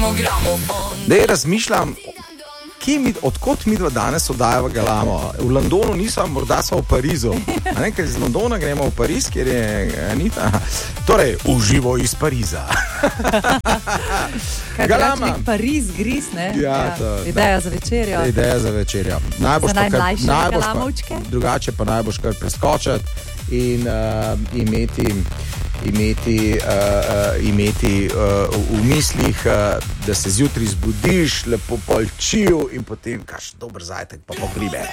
Dej razmišljam, odkot mi dva danes oddajava Galamo. V Londonu niso, morda so v Parizu. A ne, ker iz Londona gremo v Pariz, kjer je Anita. Torej, uživo iz Pariza. Galama. Pariz, gris, ne? Ja, ideja za večerjo. Ideja za večerjo. Za najmlajše Galamovčke. Drugače pa najboš kar preskočiti in imeti v mislih, da se zjutraj zbudiš, lepo polčil in potem kaš dober zajtrk, pa popribe.